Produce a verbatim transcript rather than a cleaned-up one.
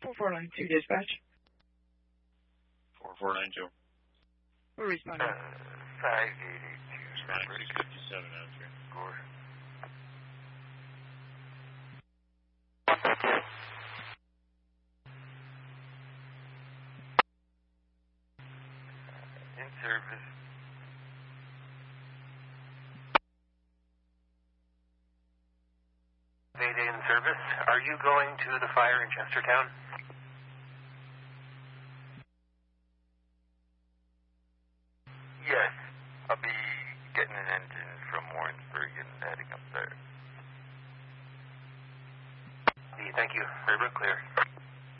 four four nine two dispatch. four four nine two. We're responding. Uh, five eight eight two. Responding six fifty-seven out of three. Gore. In service. Mayday in service. Are you going to the fire in Chestertown? Yes. I'll be getting an engine from Warrensburg and heading up there. Thank you. River clear.